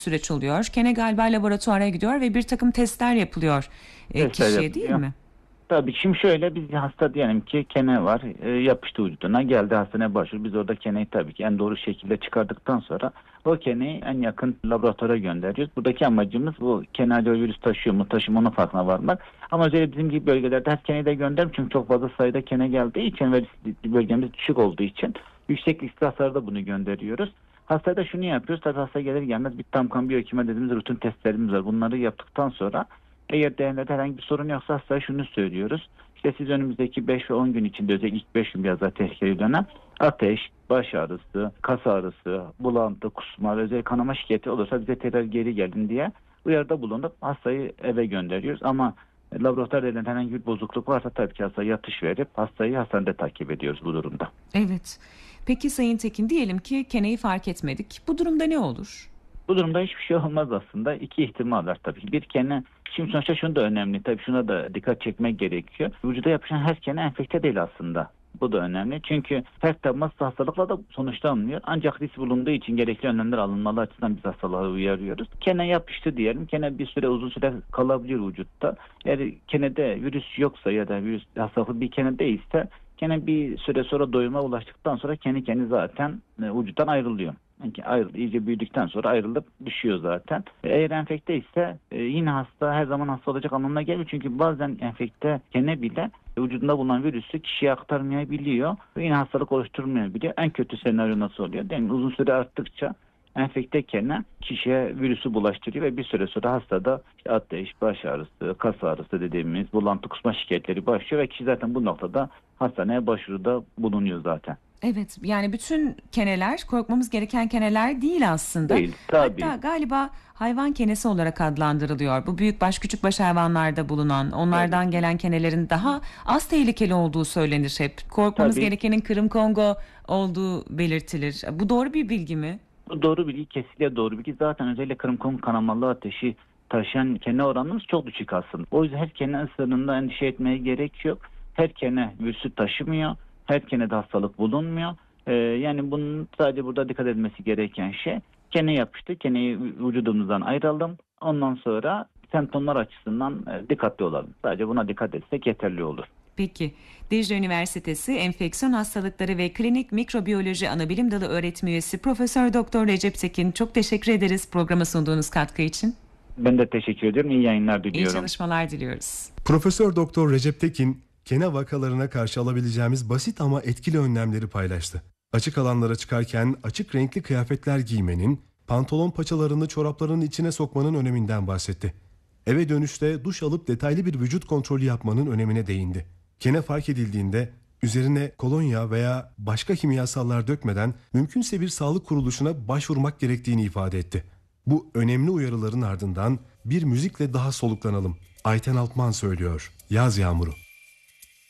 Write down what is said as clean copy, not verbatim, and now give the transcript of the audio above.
süreç oluyor. Kene galiba laboratuvara gidiyor ve bir takım testler yapılıyor Testler kişiye, değil yapılıyor. mi? Tabii şimdi şöyle, biz hasta diyelim ki kene var, yapıştı vücuduna, geldi hastaneye başvur. Biz orada keneyi tabii ki en doğru şekilde çıkardıktan sonra o keneyi en yakın laboratuvara gönderiyoruz. Buradaki amacımız bu kene acaba virüs taşıyor mu taşımıyor mu onun farkına varmak. Ama özellikle bizim gibi bölgelerde her keneyi de gönderim çünkü çok fazla sayıda kene geldiği için ve bölgemiz düşük olduğu için yüksek riskli hastalarda bunu gönderiyoruz. Hastaya da şunu yapıyoruz. Tabii hasta gelir gelmez bir tam kan biyokimya dediğimiz rutin testlerimiz var. Bunları yaptıktan sonra eğer değerlerde herhangi bir sorun yoksa hastaya şunu söylüyoruz. İşte siz önümüzdeki 5 ve 10 gün içinde, özellikle ilk 5 gün biraz daha tehlikeli dönem, ateş, baş ağrısı, kas ağrısı, bulantı, kusma ve özellikle kanama şikayeti olursa bize tekrar geri gelin diye uyarıda bulunup hastayı eve gönderiyoruz. Ama laboratuvar verilen herhangi bir bozukluk varsa tabii ki hastaya yatış verip hastayı hastanede takip ediyoruz bu durumda. Evet. Peki Sayın Tekin, diyelim ki keneyi fark etmedik. Bu durumda ne olur? Bu durumda hiçbir şey olmaz aslında. İki ihtimal var tabii ki. Bir kene, şimdi sonuçta şunu da önemli. Tabii şuna da dikkat çekmek gerekiyor. Vücuda yapışan her kene enfekte değil aslında. Bu da önemli. Çünkü her temas hastalıkla da sonuçlanmıyor. Ancak risk bulunduğu için gerekli önlemler alınmalı açısından biz hastalığa uyarıyoruz. Kene yapıştı diyelim. Kene bir süre, uzun süre kalabilir vücutta. Eğer kenede virüs yoksa ya da virüs hastalıklı bir kene değilse, kene bir süre sonra doyuma ulaştıktan sonra kendi zaten vücuttan ayrılıyor. Yani iyice büyüdükten sonra ayrılıp düşüyor zaten. Eğer enfekte ise yine hasta her zaman hasta olacak anlamına gelmiyor. Çünkü bazen enfekte kene bile vücudunda bulunan virüsü kişiye aktarmayabiliyor. Ve yine hastalık oluşturmayabiliyor. En kötü senaryo nasıl oluyor? Yani uzun süre arttıkça enfekte kene kişiye virüsü bulaştırıyor ve bir süre sonra hastada işte ateş, baş ağrısı, kas ağrısı dediğimiz bulantı, kusma şikayetleri başlıyor ve kişi zaten bu noktada hastaneye başvuruda bulunuyor zaten. Evet, yani bütün keneler korkmamız gereken keneler değil aslında. Değil Hatta tabii. galiba hayvan kenesi olarak adlandırılıyor. Bu büyükbaş küçükbaş hayvanlarda bulunan, Tabii onlardan ki. gelen kenelerin daha az tehlikeli olduğu söylenir hep. Korkmamız Tabii. gerekenin Kırım Kongo olduğu belirtilir. Bu doğru bir bilgi mi? Bu doğru bilgi, kesinlikle doğru bilgi. Zaten özellikle kırım kanamalı ateşi taşıyan kene oranımız çok düşük aslında. O yüzden her kene ısırığında endişe etmeye gerek yok. Her kene virüsü taşımıyor. Her kenede hastalık bulunmuyor. Yani bunun sadece burada dikkat edilmesi gereken şey, kene yapıştı. Keneyi vücudumuzdan ayıralım. Ondan sonra semptomlar açısından dikkatli olalım. Sadece buna dikkat etsek yeterli olur. Peki, Dicle Üniversitesi Enfeksiyon Hastalıkları ve Klinik Mikrobiyoloji Anabilim Dalı öğretim üyesi Profesör Doktor Recep Tekin, çok teşekkür ederiz programa sunduğunuz katkı için. Ben de teşekkür ediyorum. İyi yayınlar İyi diliyorum. çalışmalar diliyoruz. Profesör Doktor Recep Tekin, kene vakalarına karşı alabileceğimiz basit ama etkili önlemleri paylaştı. Açık alanlara çıkarken açık renkli kıyafetler giymenin, pantolon paçalarını çorapların içine sokmanın öneminden bahsetti. Eve dönüşte duş alıp detaylı bir vücut kontrolü yapmanın önemine değindi. Kene fark edildiğinde üzerine kolonya veya başka kimyasallar dökmeden mümkünse bir sağlık kuruluşuna başvurmak gerektiğini ifade etti. Bu önemli uyarıların ardından bir müzikle daha soluklanalım. Ayten Altman söylüyor. Yaz Yağmuru.